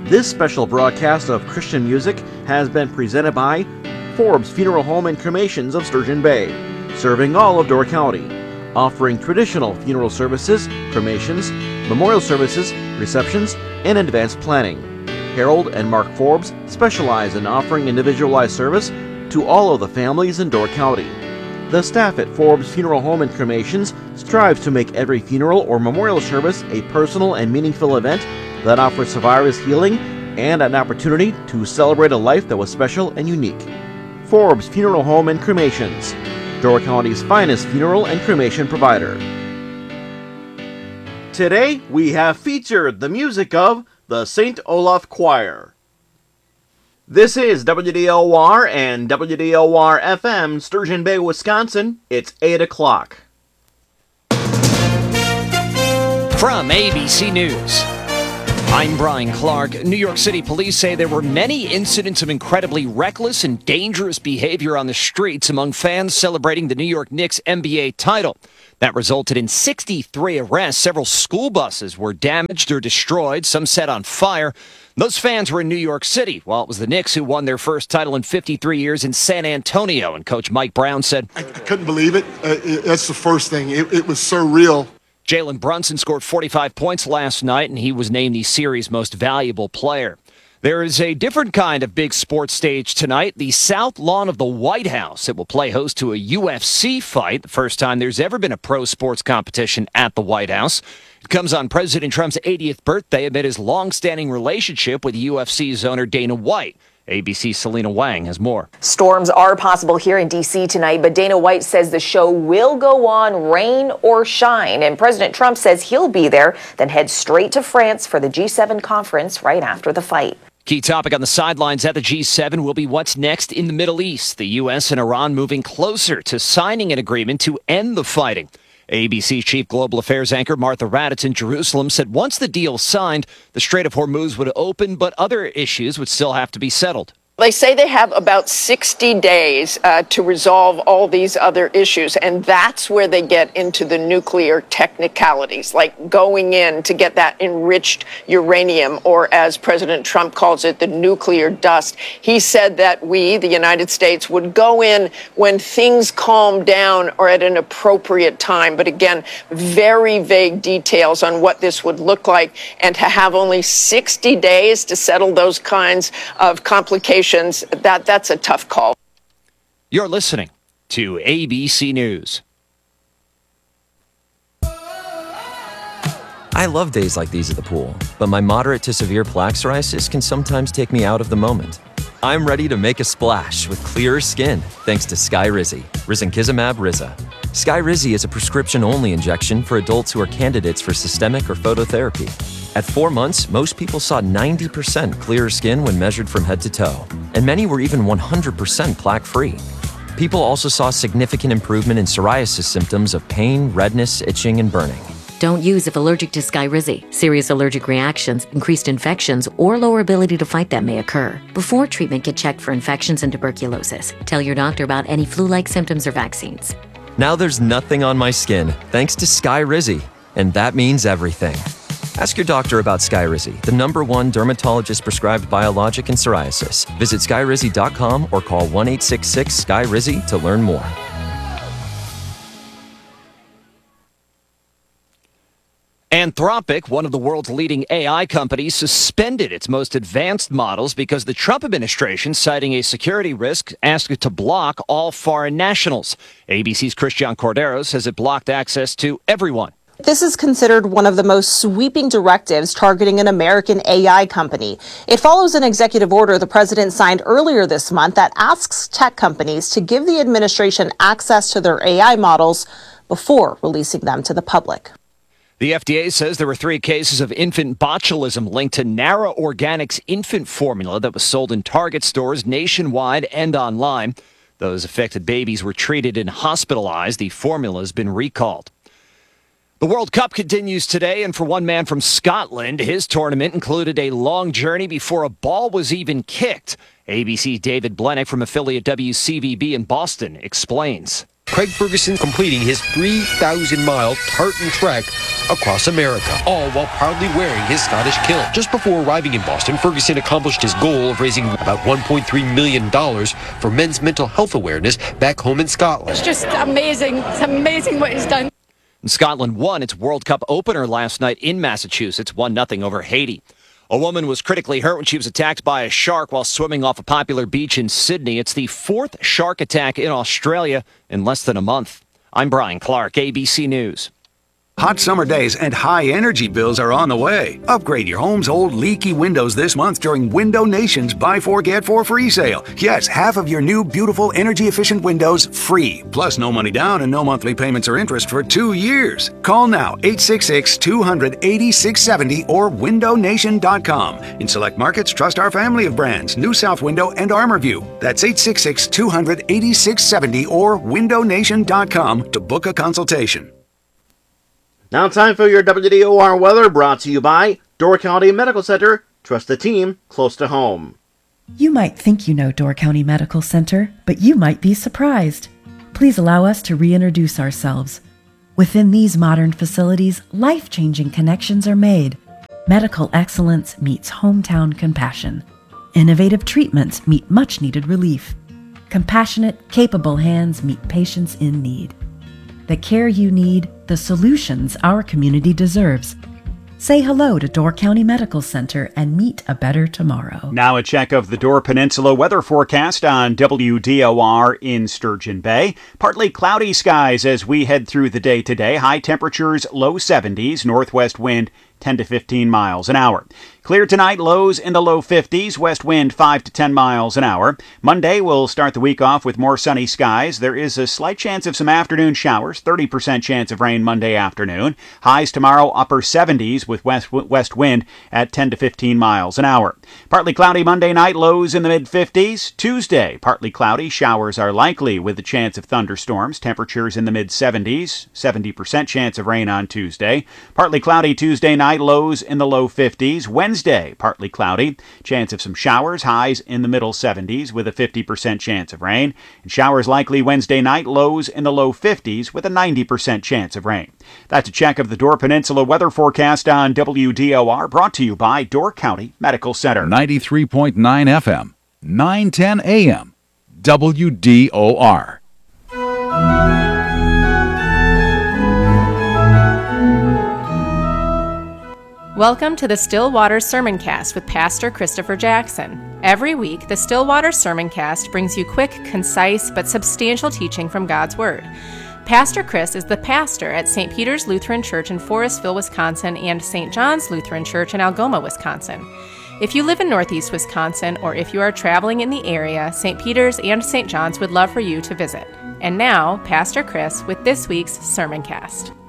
This special broadcast of Christian music has been presented by Forbes Funeral Home and Cremations of Sturgeon Bay, serving all of Door County, offering traditional funeral services, cremations, memorial services, receptions, and advanced planning. Harold and Mark Forbes specialize in offering individualized service to all of the families in Door County. The staff at Forbes Funeral Home and Cremations strives to make every funeral or memorial service a personal and meaningful event that offers survivors healing and an opportunity to celebrate a life that was special and unique. Forbes Funeral Home and Cremations, Door County's finest funeral and cremation provider. Today, we have featured the music of the St. Olaf Choir. This is WDLR and WDLR FM, Sturgeon Bay, Wisconsin. It's 8 o'clock. From ABC News, I'm Brian Clark. New York City police say there were many incidents of incredibly reckless and dangerous behavior on the streets among fans celebrating the New York Knicks NBA title. That resulted in 63 arrests. Several school buses were damaged or destroyed, some set on fire. Those fans were in New York City, while it was the Knicks who won their first title in 53 years in San Antonio. And Coach Mike Brown said, I couldn't believe it. That's the first thing. It was surreal. Jalen Brunson scored 45 points last night, and he was named the series' most valuable player. There is a different kind of big sports stage tonight, the South Lawn of the White House. It will play host to a UFC fight, the first time there's ever been a pro sports competition at the White House. It comes on President Trump's 80th birthday amid his long-standing relationship with UFC's owner Dana White. ABC's Selena Wang has more. Storms are possible here in D.C. tonight, but Dana White says the show will go on rain or shine. And President Trump says he'll be there, then head straight to France for the G7 conference right after the fight. Key topic on the sidelines at the G7 will be what's next in the Middle East. The U.S. and Iran moving closer to signing an agreement to end the fighting. ABC Chief Global Affairs anchor Martha Raddatz in Jerusalem said once the deal signed, the Strait of Hormuz would open, but other issues would still have to be settled. They say they have about 60 days to resolve all these other issues, and that's where they get into the nuclear technicalities, like going in to get that enriched uranium, or as President Trump calls it, the nuclear dust. He said that we, the United States, would go in when things calm down or at an appropriate time. But again, very vague details on what this would look like, and to have only 60 days to settle those kinds of complications, that's a tough call. You're listening to ABC News. I love days like these at the pool, but my moderate to severe plaque psoriasis can sometimes take me out of the moment. I'm ready to make a splash with clearer skin thanks to Skyrizi, risankizumab Riza. Skyrizi is a prescription-only injection for adults who are candidates for systemic or phototherapy. At 4 months, most people saw 90% clearer skin when measured from head to toe, and many were even 100% plaque-free. People also saw significant improvement in psoriasis symptoms of pain, redness, itching, and burning. Don't use if allergic to Skyrizi. Serious allergic reactions, increased infections, or lower ability to fight them may occur. Before treatment, get checked for infections and tuberculosis. Tell your doctor about any flu-like symptoms or vaccines. Now there's nothing on my skin, thanks to Skyrizi, and that means everything. Ask your doctor about Skyrizi, the #1 dermatologist-prescribed biologic in psoriasis. Visit Skyrizi.com or call 1-866-SKYRIZI to learn more. Anthropic, one of the world's leading AI companies, suspended its most advanced models because the Trump administration, citing a security risk, asked it to block all foreign nationals. ABC's Christian Cordero says it blocked access to everyone. This is considered one of the most sweeping directives targeting an American AI company. It follows an executive order the president signed earlier this month that asks tech companies to give the administration access to their AI models before releasing them to the public. The FDA says there were 3 cases of infant botulism linked to Nara Organics infant formula that was sold in Target stores nationwide and online. Those affected babies were treated and hospitalized. The formula has been recalled. The World Cup continues today, and for one man from Scotland, his tournament included a long journey before a ball was even kicked. ABC's David Blennick from affiliate WCVB in Boston explains. Craig Ferguson completing his 3,000-mile tartan trek across America, all while proudly wearing his Scottish kilt. Just before arriving in Boston, Ferguson accomplished his goal of raising about $1.3 million for men's mental health awareness back home in Scotland. It's just amazing. It's amazing what he's done. Scotland won its World Cup opener last night in Massachusetts, 1-0 over Haiti. A woman was critically hurt when she was attacked by a shark while swimming off a popular beach in Sydney. It's the fourth shark attack in Australia in less than a month. I'm Brian Clark, ABC News. Hot summer days and high energy bills are on the way. Upgrade your home's old leaky windows this month during Window Nation's Buy 4 Get 4 free sale. Yes, half of your new beautiful energy efficient windows free. Plus no money down and no monthly payments or interest for 2 years. Call now 866-200-8670 or windownation.com. In select markets, trust our family of brands, New South Window and ArmorView. That's 866-200-8670 or windownation.com to book a consultation. Now time for your WDOR weather, brought to you by Door County Medical Center. Trust the team close to home. You might think you know Door County Medical Center, but you might be surprised. Please allow us to reintroduce ourselves. Within these modern facilities, life-changing connections are made. Medical excellence meets hometown compassion. Innovative treatments meet much-needed relief. Compassionate, capable hands meet patients in need. The care you need, the solutions our community deserves. Say hello to Door County Medical Center and meet a better tomorrow. Now a check of the Door Peninsula weather forecast on WDOR in Sturgeon Bay. Partly cloudy skies as we head through the day today. High temperatures, low 70s, northwest wind 10 to 15 miles an hour. Clear tonight, lows in the low 50s, west wind 5 to 10 miles an hour. Monday will start the week off with more sunny skies. There is a slight chance of some afternoon showers, 30% chance of rain Monday afternoon. Highs tomorrow, upper 70s with west wind at 10 to 15 miles an hour. Partly cloudy Monday night, lows in the mid-50s. Tuesday, partly cloudy, showers are likely with the chance of thunderstorms. Temperatures in the mid-70s, 70% chance of rain on Tuesday. Partly cloudy Tuesday night, lows in the low 50s. Wednesday, partly cloudy. Chance of some showers, highs in the middle 70s with a 50% chance of rain. And showers likely Wednesday night, lows in the low 50s with a 90% chance of rain. That's a check of the Door Peninsula weather forecast on WDOR, brought to you by Door County Medical Center. 93.9 FM, 910 AM, WDOR. Welcome to the Stillwater Sermoncast with Pastor Christopher Jackson. Every week, the Stillwater Sermoncast brings you quick, concise, but substantial teaching from God's Word. Pastor Chris is the pastor at St. Peter's Lutheran Church in Forestville, Wisconsin, and St. John's Lutheran Church in Algoma, Wisconsin. If you live in Northeast Wisconsin, or if you are traveling in the area, St. Peter's and St. John's would love for you to visit. And now, Pastor Chris with this week's Sermoncast.